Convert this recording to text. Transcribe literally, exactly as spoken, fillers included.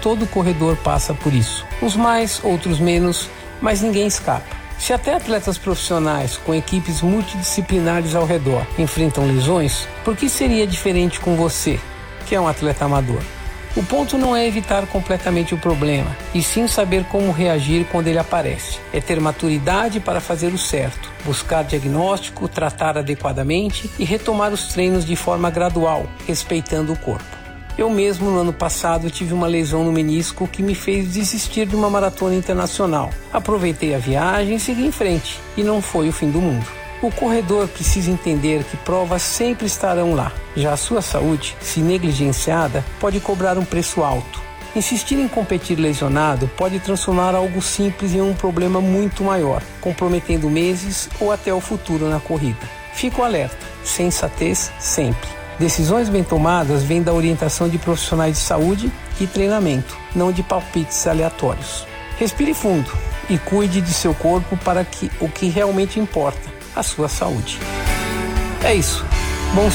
todo corredor passa por isso. Uns mais, outros menos, mas ninguém escapa. Se até atletas profissionais com equipes multidisciplinares ao redor enfrentam lesões, por que seria diferente com você, que é um atleta amador? O ponto não é evitar completamente o problema, e sim saber como reagir quando ele aparece. É ter maturidade para fazer o certo, buscar diagnóstico, tratar adequadamente e retomar os treinos de forma gradual, respeitando o corpo. Eu mesmo, no ano passado, tive uma lesão no menisco que me fez desistir de uma maratona internacional. Aproveitei a viagem e segui em frente, e não foi o fim do mundo. O corredor precisa entender que provas sempre estarão lá. Já a sua saúde, se negligenciada, pode cobrar um preço alto. Insistir em competir lesionado pode transformar algo simples em um problema muito maior, comprometendo meses ou até o futuro na corrida. Fico alerta, sensatez sempre. Decisões bem tomadas vêm da orientação de profissionais de saúde e treinamento, não de palpites aleatórios. Respire fundo e cuide de seu corpo para que o que realmente importa, a sua saúde. É isso.